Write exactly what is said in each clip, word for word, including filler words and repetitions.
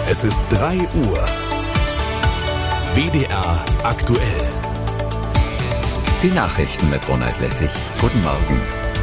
Es ist drei Uhr. W D R aktuell. Die Nachrichten mit Ronald Lessig. Guten Morgen.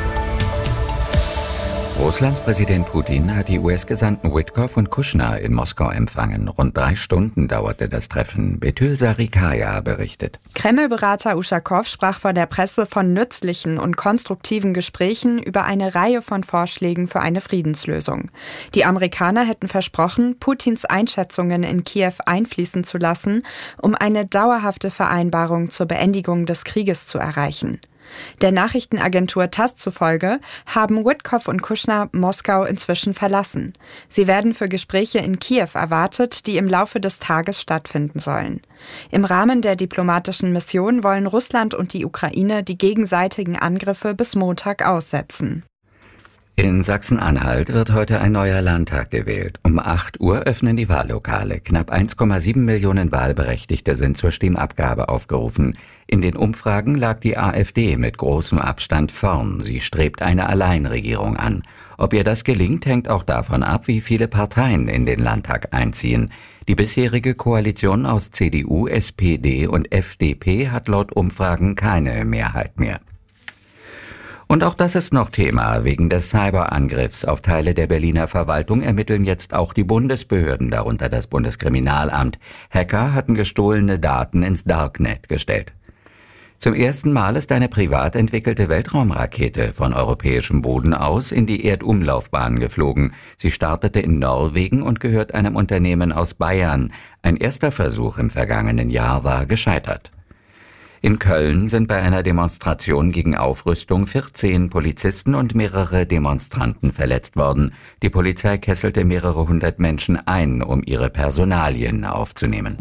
Russlands Präsident Putin hat die U S-Gesandten Witkoff und Kushner in Moskau empfangen. Rund drei Stunden dauerte das Treffen. Betül Sarikaya berichtet. Kreml-Berater Uschakow sprach vor der Presse von nützlichen und konstruktiven Gesprächen über eine Reihe von Vorschlägen für eine Friedenslösung. Die Amerikaner hätten versprochen, Putins Einschätzungen in Kiew einfließen zu lassen, um eine dauerhafte Vereinbarung zur Beendigung des Krieges zu erreichen. Der Nachrichtenagentur TASS zufolge haben Witkoff und Kushner Moskau inzwischen verlassen. Sie werden für Gespräche in Kiew erwartet, die im Laufe des Tages stattfinden sollen. Im Rahmen der diplomatischen Mission wollen Russland und die Ukraine die gegenseitigen Angriffe bis Montag aussetzen. In Sachsen-Anhalt wird heute ein neuer Landtag gewählt. Um acht Uhr öffnen die Wahllokale. Knapp eins Komma sieben Millionen Wahlberechtigte sind zur Stimmabgabe aufgerufen. In den Umfragen lag die AfD mit großem Abstand vorn. Sie strebt eine Alleinregierung an. Ob ihr das gelingt, hängt auch davon ab, wie viele Parteien in den Landtag einziehen. Die bisherige Koalition aus C D U, S P D und F D P hat laut Umfragen keine Mehrheit mehr. Und auch das ist noch Thema. Wegen des Cyberangriffs auf Teile der Berliner Verwaltung ermitteln jetzt auch die Bundesbehörden, darunter das Bundeskriminalamt. Hacker hatten gestohlene Daten ins Darknet gestellt. Zum ersten Mal ist eine privat entwickelte Weltraumrakete von europäischem Boden aus in die Erdumlaufbahn geflogen. Sie startete in Norwegen und gehört einem Unternehmen aus Bayern. Ein erster Versuch im vergangenen Jahr war gescheitert. In Köln sind bei einer Demonstration gegen Aufrüstung vierzehn Polizisten und mehrere Demonstranten verletzt worden. Die Polizei kesselte mehrere hundert Menschen ein, um ihre Personalien aufzunehmen.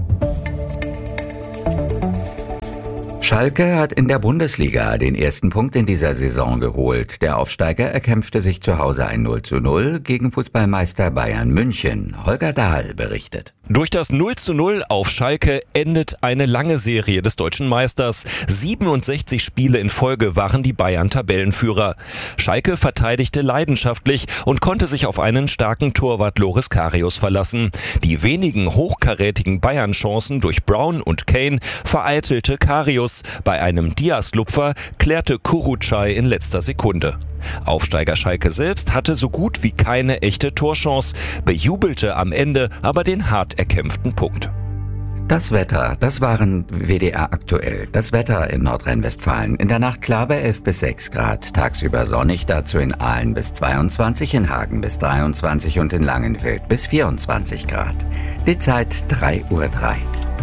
Schalke hat in der Bundesliga den ersten Punkt in dieser Saison geholt. Der Aufsteiger erkämpfte sich zu Hause ein null zu null gegen Fußballmeister Bayern München. Holger Dahl berichtet. Durch das null zu null auf Schalke endet eine lange Serie des deutschen Meisters. siebenundsechzig Spiele in Folge waren die Bayern Tabellenführer. Schalke verteidigte leidenschaftlich und konnte sich auf einen starken Torwart Loris Karius verlassen. Die wenigen hochkarätigen Bayern-Chancen durch Brown und Kane vereitelte Karius. Bei einem Diaz-Lupfer klärte Kurucay in letzter Sekunde. Aufsteiger Schalke selbst hatte so gut wie keine echte Torchance, bejubelte am Ende aber den hart erkämpften Punkt. Das Wetter, das waren W D R aktuell. Das Wetter in Nordrhein-Westfalen. In der Nacht klar bei elf bis sechs Grad. Tagsüber sonnig, dazu in Aalen bis zweiundzwanzig, in Hagen bis dreiundzwanzig und in Langenfeld bis vierundzwanzig Grad. Die Zeit drei Uhr drei.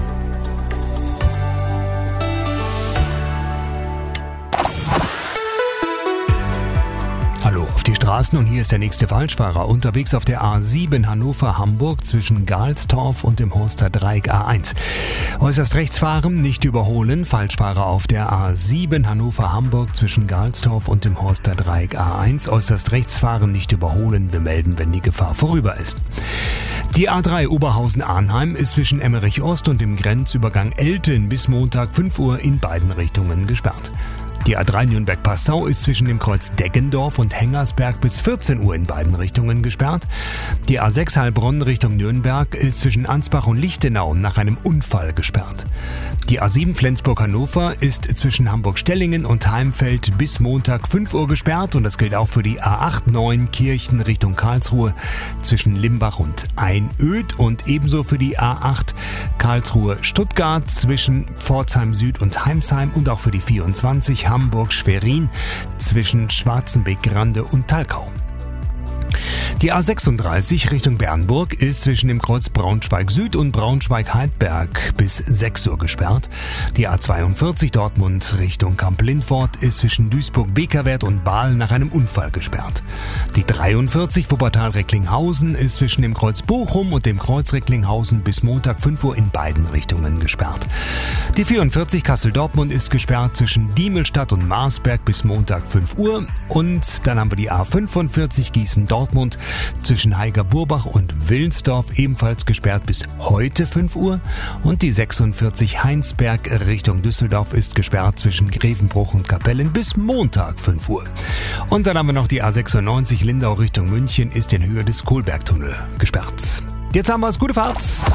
Hallo auf die Straßen und hier ist der nächste Falschfahrer. Unterwegs auf der A sieben Hannover-Hamburg zwischen Galstorf und dem Horster Dreieck A eins. Äußerst rechts fahren, nicht überholen. Falschfahrer auf der A sieben Hannover-Hamburg zwischen Galstorf und dem Horster Dreieck A eins. Äußerst rechts fahren, nicht überholen. Wir melden, wenn die Gefahr vorüber ist. Die A drei Oberhausen-Arnheim ist zwischen Emmerich Ost und dem Grenzübergang Elten bis Montag fünf Uhr in beiden Richtungen gesperrt. Die A drei Nürnberg-Passau ist zwischen dem Kreuz Deggendorf und Hengersberg bis vierzehn Uhr in beiden Richtungen gesperrt. Die A sechs Heilbronn Richtung Nürnberg ist zwischen Ansbach und Lichtenau nach einem Unfall gesperrt. Die A sieben Flensburg-Hannover ist zwischen Hamburg-Stellingen und Heimfeld bis Montag fünf Uhr gesperrt und das gilt auch für die A acht neun Kirchen Richtung Karlsruhe zwischen Limbach und Einöd und ebenso für die A acht Karlsruhe-Stuttgart zwischen Pforzheim Süd und Heimsheim und auch für die vierundzwanzig Hamburg-Schwerin zwischen Schwarzenbeck-Grande und Talkau. Die A sechsunddreißig Richtung Bernburg ist zwischen dem Kreuz Braunschweig Süd und Braunschweig-Heidberg bis sechs Uhr gesperrt. Die A zweiundvierzig Dortmund Richtung Kamp-Lindfort ist zwischen Duisburg-Bekerwert und Baal nach einem Unfall gesperrt. Die dreiundvierzig Wuppertal-Recklinghausen ist zwischen dem Kreuz Bochum und dem Kreuz Recklinghausen bis Montag fünf Uhr in beiden Richtungen gesperrt. Die vierundvierzig Kassel-Dortmund ist gesperrt zwischen Diemelstadt und Marsberg bis Montag fünf Uhr. Und dann haben wir die A fünfundvierzig Gießen-Dortmund zwischen Heiger-Burbach und Willensdorf ebenfalls gesperrt bis heute fünf Uhr. Und die sechsundvierzig Heinsberg Richtung Düsseldorf ist gesperrt zwischen Grevenbruch und Kapellen bis Montag fünf Uhr. Und dann haben wir noch die A sechsundneunzig Lindau Richtung München ist in Höhe des Kohlbergtunnel gesperrt. Jetzt haben wir es. Gute Fahrt.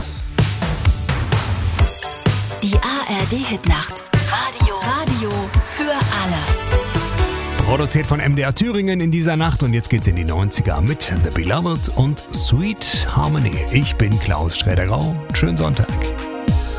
Die A R D-Hitnacht. Radio. Radio für alle. Produziert von M D R Thüringen in dieser Nacht. Und jetzt geht's in die neunziger mit The Beloved und Sweet Harmony. Ich bin Klaus Schräder-Grau. Schönen Sonntag.